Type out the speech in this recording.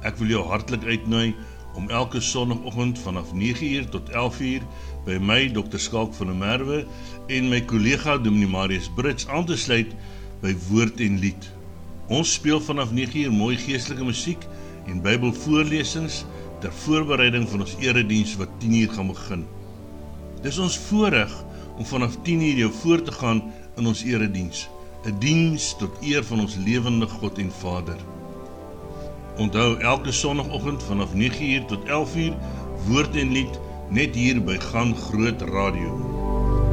Ek wil jou hartlik uitnooi om elke sondagoggend vanaf 9uur tot 11uur by my Dr. Skalk van der Merwe en my kollega Dominee Marius Brits aan te sluit by Woord en Lied. Ons speel vanaf 9uur mooi geestelike musiek en Bybelvoorlesings ter voorbereiding van ons erediens wat 10uur gaan begin. Dis ons voorreg om vanaf 10uur jou voor te gaan in ons erediens, 'n diens tot eer van ons lewende God en Vader. Onthou elke sondagoggend vanaf 9uur tot 11uur Woord en Lied net hier by Gaan Groot Radio.